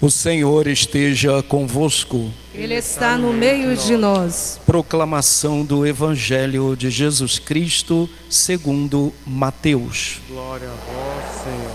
O Senhor esteja convosco. Ele está no meio de nós. Proclamação do Evangelho de Jesus Cristo segundo Mateus. Glória a vós, Senhor.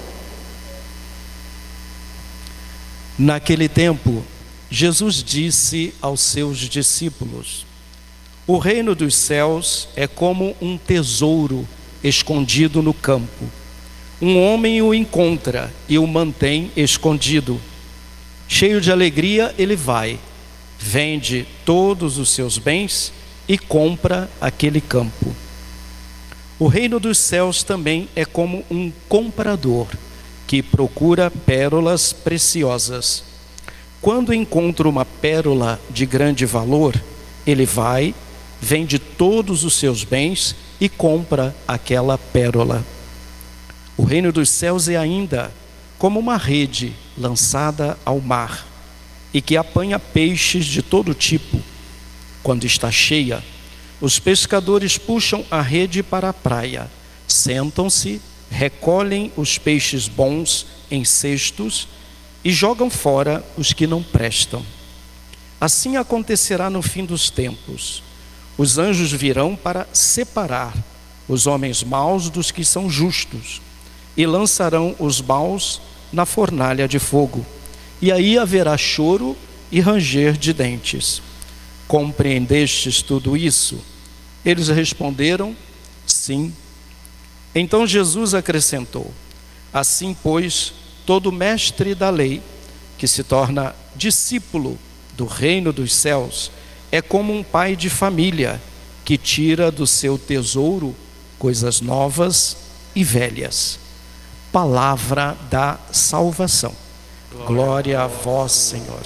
Naquele tempo, Jesus disse aos seus discípulos: O reino dos céus é como um tesouro escondido no campo. Um homem o encontra e o mantém escondido. Cheio de alegria, ele vai, vende todos os seus bens e compra aquele campo. O reino dos céus também é como um comprador que procura pérolas preciosas. Quando encontra uma pérola de grande valor, ele vai, vende todos os seus bens e compra aquela pérola. O reino dos céus é ainda como uma rede lançada ao mar e que apanha peixes de todo tipo. Quando está cheia, os pescadores puxam a rede para a praia, sentam-se, recolhem os peixes bons em cestos e jogam fora os que não prestam. Assim acontecerá no fim dos tempos. Os anjos virão para separar os homens maus dos que são justos e lançarão os maus na fornalha de fogo. E aí haverá choro e ranger de dentes. Compreendestes tudo isso? Eles responderam: sim. Então Jesus acrescentou: assim, pois, todo mestre da lei, que se torna discípulo do reino dos céus, é como um pai de família, que tira do seu tesouro coisas novas e velhas. Palavra da salvação. Glória a vós, Senhor.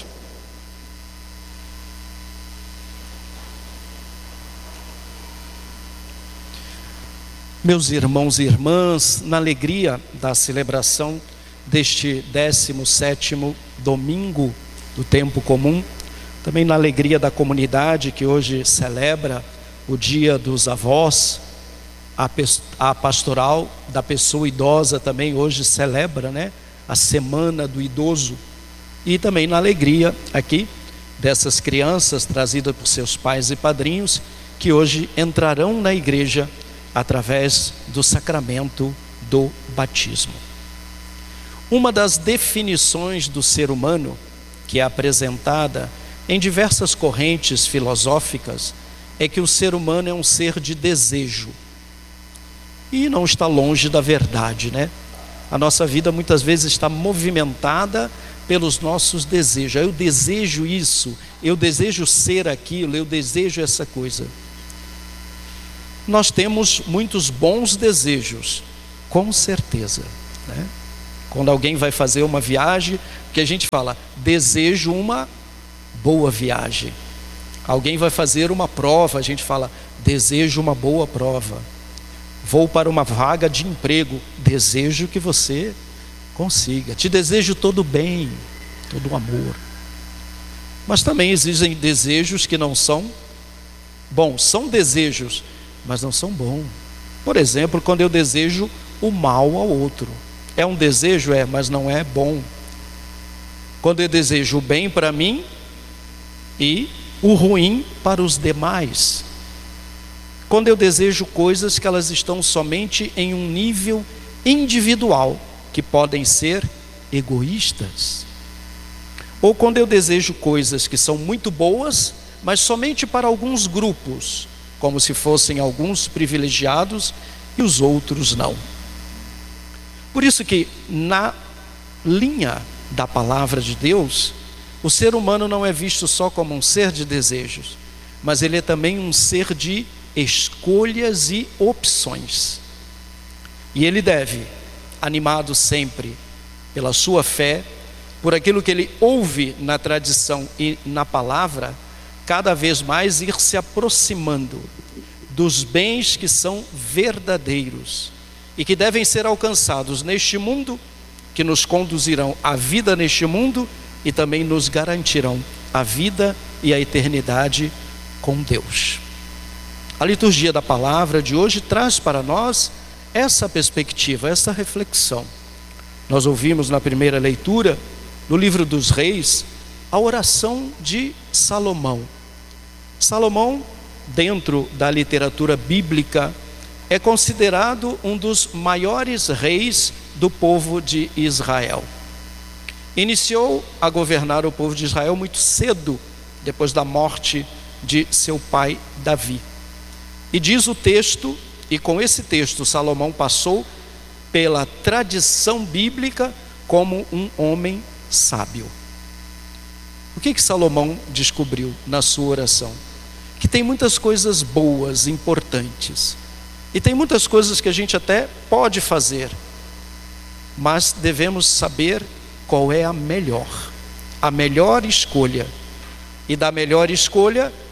Meus irmãos e irmãs, na alegria da celebração deste 17º domingo do tempo comum, também na alegria da comunidade que hoje celebra o Dia dos Avós, a pastoral da pessoa idosa também hoje celebra, a Semana do Idoso. E também na alegria aqui dessas crianças trazidas por seus pais e padrinhos, que hoje entrarão na igreja através do sacramento do batismo. Uma das definições do ser humano, que é apresentada em diversas correntes filosóficas, é que o ser humano é um ser de desejo. E não está longe da verdade, A nossa vida muitas vezes está movimentada pelos nossos desejos. Eu desejo isso, eu desejo ser aquilo, eu desejo essa coisa. Nós temos muitos bons desejos, com certeza, Quando alguém vai fazer uma viagem, que a gente fala, desejo uma boa viagem. Alguém vai fazer uma prova, a gente fala, desejo uma boa prova. Vou para uma vaga de emprego, desejo que você consiga. Te desejo todo bem, todo amor. Mas também existem desejos que não são bons. São desejos, mas não são bons. Por exemplo, quando eu desejo o mal ao outro. É um desejo, mas não é bom. Quando eu desejo o bem para mim e o ruim para os demais. Quando eu desejo coisas que elas estão somente em um nível individual, que podem ser egoístas. Ou quando eu desejo coisas que são muito boas, mas somente para alguns grupos, como se fossem alguns privilegiados e os outros não. Por isso que na linha da palavra de Deus, o ser humano não é visto só como um ser de desejos, mas ele é também um ser de escolhas e opções. E ele deve, animado sempre pela sua fé, por aquilo que ele ouve na tradição e na palavra, cada vez mais ir se aproximando dos bens que são verdadeiros e que devem ser alcançados neste mundo, que nos conduzirão à vida neste mundo e também nos garantirão a vida e a eternidade com Deus. A liturgia da palavra de hoje traz para nós essa perspectiva, essa reflexão. Nós ouvimos na primeira leitura no livro dos Reis, a oração de Salomão. Salomão, dentro da literatura bíblica, é considerado um dos maiores reis do povo de Israel. Iniciou a governar o povo de Israel muito cedo, depois da morte de seu pai Davi. E diz o texto, e com esse texto Salomão passou pela tradição bíblica como um homem sábio. O que Salomão descobriu na sua oração? Que tem muitas coisas boas, importantes, e tem muitas coisas que a gente até pode fazer, mas devemos saber qual é a melhor escolha, e da melhor escolha